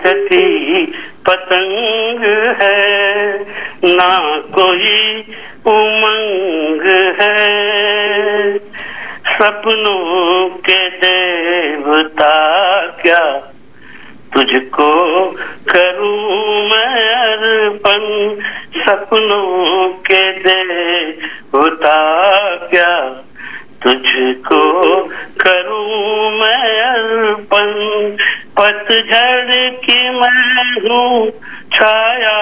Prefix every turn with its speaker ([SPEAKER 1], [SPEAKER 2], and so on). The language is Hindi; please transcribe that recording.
[SPEAKER 1] उड़ती पतंग है, ना कोई उमंग है। सपनों के देवता क्या तुझको करूं मैं अर्पण, सपनों के देवता क्या तुझको करूं मैं अर्पण। पतझड़ की मैं हूँ छाया,